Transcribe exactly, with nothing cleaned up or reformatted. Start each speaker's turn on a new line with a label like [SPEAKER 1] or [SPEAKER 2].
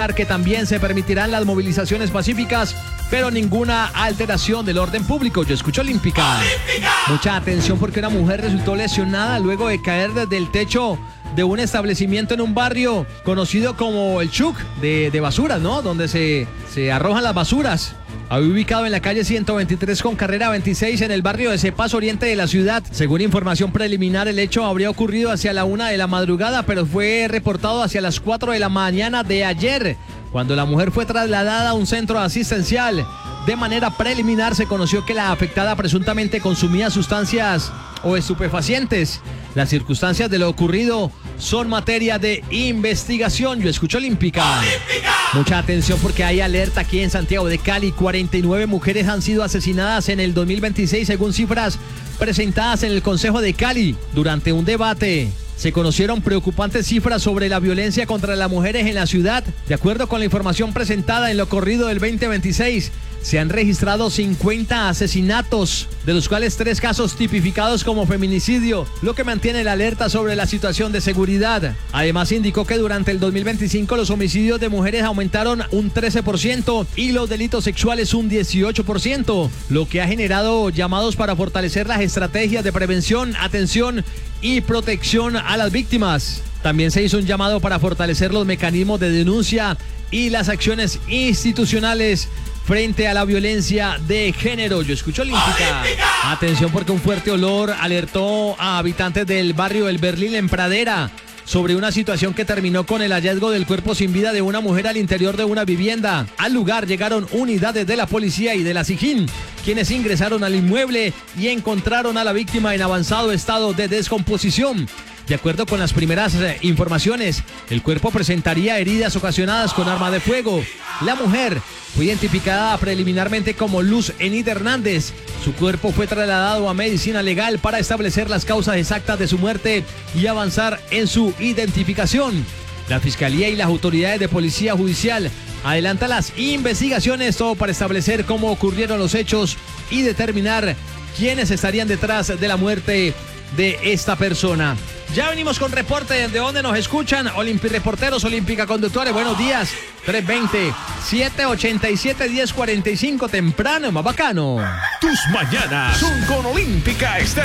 [SPEAKER 1] indicar que también se permitirán las movilizaciones pacíficas, pero ninguna alteración del orden público. Yo escucho Olímpica. Olímpica. Mucha atención porque una mujer resultó lesionada luego de caer desde el techo de un establecimiento en un barrio conocido como el Chuc de, de basuras, ¿no? Donde se, se arrojan las basuras. Había ubicado en la calle ciento veintitrés con carrera veintiséis en el barrio de Cepaz Oriente de la ciudad. Según información preliminar, el hecho habría ocurrido hacia la una de la madrugada, pero fue reportado hacia las cuatro de la mañana de ayer, cuando la mujer fue trasladada a un centro asistencial. De manera preliminar se conoció que la afectada presuntamente consumía sustancias o estupefacientes. Las circunstancias de lo ocurrido son materia de investigación. Yo escucho Olímpica. ¡Olímpica! Mucha atención porque hay alerta aquí en Santiago de Cali. cuarenta y nueve mujeres han sido asesinadas en el dos mil veintiséis según cifras presentadas en el Consejo de Cali. Durante un debate se conocieron preocupantes cifras sobre la violencia contra las mujeres en la ciudad. De acuerdo con la información presentada en lo corrido del veinte veintiséis, se han registrado cincuenta asesinatos, de los cuales tres casos tipificados como feminicidio, lo que mantiene la alerta sobre la situación de seguridad. Además, indicó que durante el dos mil veinticinco los homicidios de mujeres aumentaron un trece por ciento y los delitos sexuales un dieciocho por ciento, lo que ha generado llamados para fortalecer las estrategias de prevención, atención y protección a las víctimas. También se hizo un llamado para fortalecer los mecanismos de denuncia y las acciones institucionales frente a la violencia de género. Yo escucho Olímpica. ¡Olímpica! Atención porque un fuerte olor alertó a habitantes del barrio El Berlín en Pradera sobre una situación que terminó con el hallazgo del cuerpo sin vida de una mujer al interior de una vivienda. Al lugar llegaron unidades de la policía y de la SIJIN, quienes ingresaron al inmueble y encontraron a la víctima en avanzado estado de descomposición. De acuerdo con las primeras eh, informaciones, el cuerpo presentaría heridas ocasionadas con arma de fuego. La mujer fue identificada preliminarmente como Luz Enid Hernández. Su cuerpo fue trasladado a medicina legal para establecer las causas exactas de su muerte y avanzar en su identificación. La Fiscalía y las autoridades de Policía Judicial adelantan las investigaciones, todo para establecer cómo ocurrieron los hechos y determinar quiénes estarían detrás de la muerte de esta persona. Ya venimos con reporte de dónde nos escuchan. Olimpi reporteros, Olímpica conductores, buenos días. tres veinte, siete ochenta y siete, diez cuarenta y cinco, temprano, más bacano.
[SPEAKER 2] Tus mañanas son con Olímpica Estéreo.